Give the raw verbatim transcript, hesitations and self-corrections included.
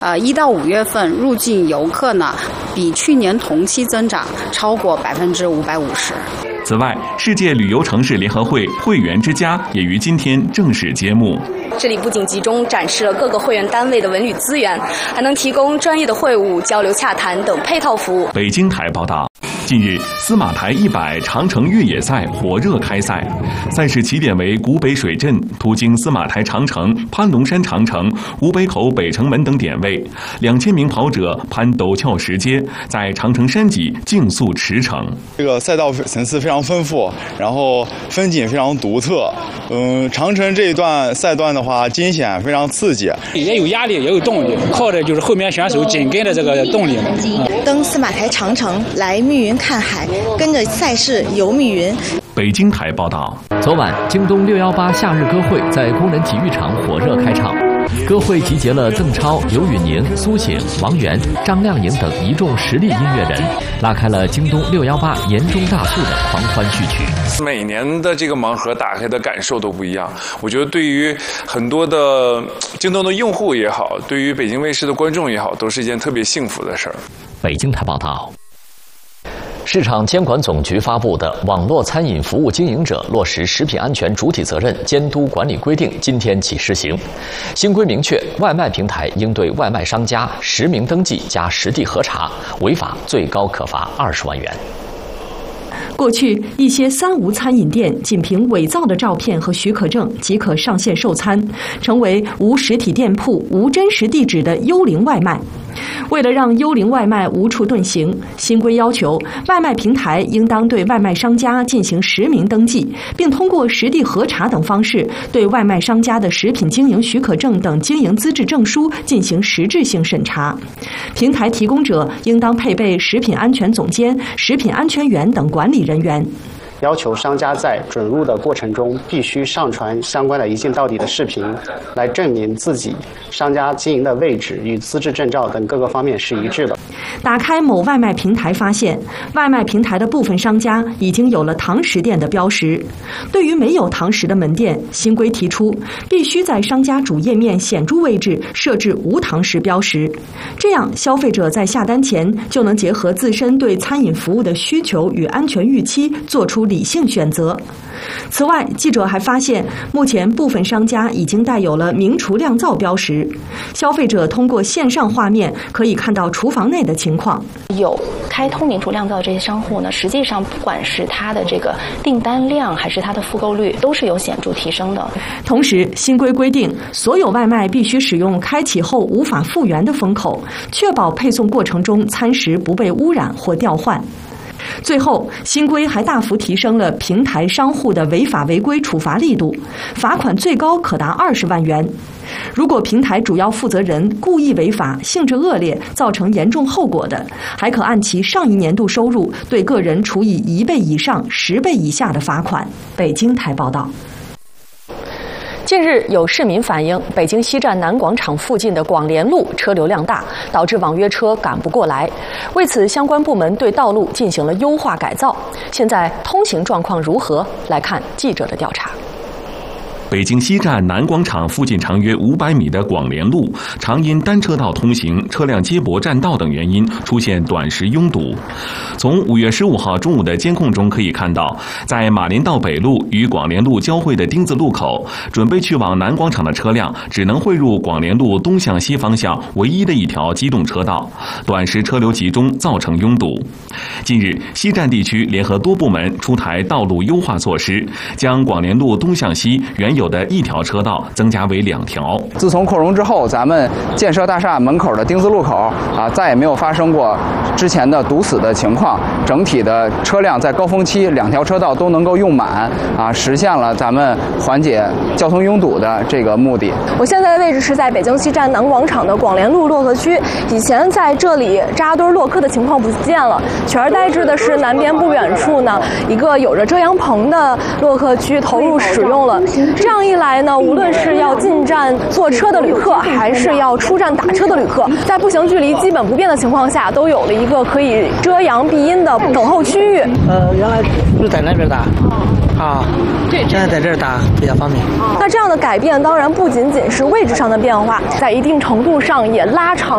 呃，一到五月份入境游客呢，比去年同期增长超过百分之五百五十。 此外，世界旅游城市联合会会员之家也于今天正式揭幕。 这里不仅集中展示了各个会员单位的文旅资源，还能提供专业的会务、交流洽谈等配套服务。 北京台报道。近日，司马台一百长城越野赛火热开赛，赛事起点为古北水镇，途经司马台长城、攀龙山长城、古北口北城门等点位，两千名跑者攀陡峭石阶，在长城山脊竞速驰骋。 这个赛道层次非常丰富，然后风景非常独特。嗯，长城这一段赛段的话，惊险非常刺激， 也有压力，也有动力，靠着就是后面选手紧跟的这个动力。 登司马台长城，来密云看海，跟着赛事游密云。 北京台报道。 昨晚，京东六一八夏日歌会在工人体育场火热开唱。歌会集结了邓超、刘宇宁、苏醒、王源、张靓颖等一众实力音乐人，拉开了京东六一八年中大促的狂欢序曲。 每年的这个盲盒打开的感受都不一样，我觉得对于很多的京东的用户也好，对于北京卫视的观众也好，都是一件特别幸福的事儿。 北京台报道。市场监管总局发布的《网络餐饮服务经营者落实食品安全主体责任监督管理规定》今天起施行。新规明确，外卖平台应对外卖商家实名登记加实地核查，违法最高可罚二十万元。 过去，一些三无餐饮店仅凭伪造的照片和许可证即可上线售餐，成为无实体店铺、无真实地址的幽灵外卖。为了让幽灵外卖无处遁形，新规要求外卖平台应当对外卖商家进行实名登记，并通过实地核查等方式对外卖商家的食品经营许可证等经营资质证书进行实质性审查。平台提供者应当配备食品安全总监、食品安全员等管理人员。 要求商家在准入的过程中必须上传相关的一镜到底的视频，来证明自己商家经营的位置与资质证照等各个方面是一致的。 打开某外卖平台发现，外卖平台的部分商家已经有了堂食店的标识。对于没有堂食的门店，新规提出必须在商家主页面显著位置设置无堂食标识，这样消费者在下单前就能结合自身对餐饮服务的需求与安全预期做出理性选择。此外，记者还发现，目前部分商家已经带有了明厨亮灶标识，消费者通过线上画面可以看到厨房内的情况。 有开通明厨亮灶的这些商户呢，实际上不管是它的这个订单量还是它的复购率，都是有显著提升的。 同时，新规规定，所有外卖必须使用开启后无法复原的封口，确保配送过程中餐食不被污染或调换。最后，新规还大幅提升了平台商户的违法违规处罚力度，罚款最高可达二十万元。如果平台主要负责人故意违法、性质恶劣、造成严重后果的，还可按其上一年度收入对个人处以一倍以上十倍以下的罚款。北京台报道。近日，有市民反映，北京西站南广场附近的广联路车流量大，导致网约车赶不过来。为此，相关部门对道路进行了优化改造。现在通行状况如何？来看记者的调查。 北京西站南广场附近长约五百米的广联路，常因单车道通行、车辆接驳占道等原因出现短时拥堵。从五月十五号中午的监控中可以看到，在马连道北路与广联路交汇的丁字路口，准备去往南广场的车辆只能汇入广联路东向西方向唯一的一条机动车道，短时车流集中，造成拥堵。近日，西站地区联合多部门出台道路优化措施，将广联路东向西原有有的一条车道增加为两条。 自从扩容之后，咱们建设大厦门口的丁字路口啊，再也没有发生过之前的堵死的情况。整体的车辆在高峰期两条车道都能够用满啊，实现了咱们缓解交通拥堵的这个目的。 我现在的位置是在北京西站南广场的广联路洛客区，以前在这里扎堆落客的情况不见了，取而代之的是南边不远处呢一个有着遮阳棚的洛客区投入使用了。这样一来呢，无论是要进站坐车的旅客，还是要出站打车的旅客，在步行距离基本不变的情况下，都有了一个可以遮阳避阴的等候区域。 呃，原来是在那边打，啊，对，现在在这儿打比较方便。 那这样的改变，当然不仅仅是位置上的变化，在一定程度上也拉长